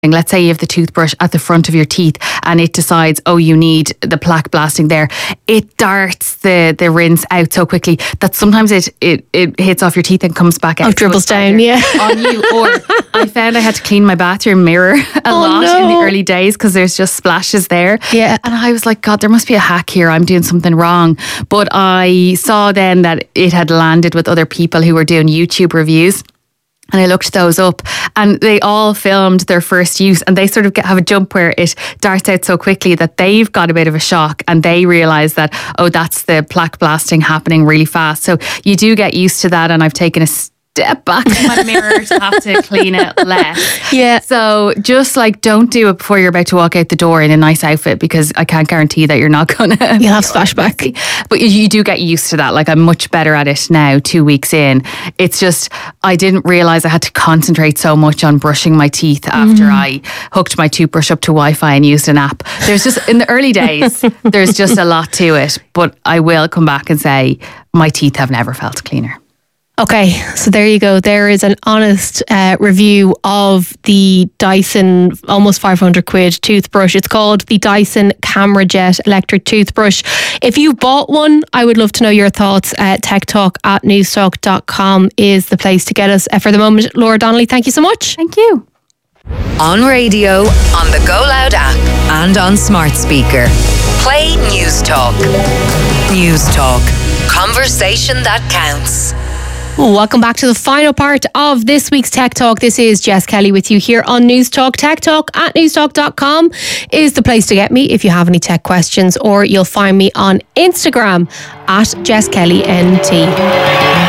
let's say you have the toothbrush at the front of your teeth and it decides, oh, you need the plaque blasting there, it darts the rinse out so quickly that sometimes it hits off your teeth and comes back out. Oh, dribbles down, yeah. On you. Or I found I had to clean my bathroom mirror a lot in the early days because there's just splashes there. Yeah. And I was like, God, there must be a hack here. I'm doing something wrong. But I saw then that it had landed with other people who were doing YouTube reviews. And I looked those up and they all filmed their first use, and they sort of have a jump where it darts out so quickly that they've got a bit of a shock and they realise that, oh, that's the plaque blasting happening really fast. So you do get used to that, and I've taken a step back from my mirror to have to clean it less. Yeah. So just like, don't do it before you're about to walk out the door in a nice outfit, because I can't guarantee that you're not going to. You'll have splashback. But you do get used to that. Like, I'm much better at it now, 2 weeks in. It's just, I didn't realise I had to concentrate so much on brushing my teeth after I hooked my toothbrush up to Wi-Fi and used an app. There's just, in the early days, there's just a lot to it. But I will come back and say my teeth have never felt cleaner. Okay, so there you go. There is an honest review of the Dyson almost 500 quid toothbrush. It's called the Dyson Camera Jet electric toothbrush. If you bought one, I would love to know your thoughts. techtalk@newstalk.com is the place to get us. For the moment, Laura Donnelly, thank you so much. Thank you. On radio, on the Go Loud app, and on smart speaker. Play News Talk. News Talk. Conversation that counts. Welcome back to the final part of this week's Tech Talk. This is Jess Kelly with you here on News Talk. techtalk@newstalk.com is the place to get me if you have any tech questions, or you'll find me on Instagram @JessKellyNT.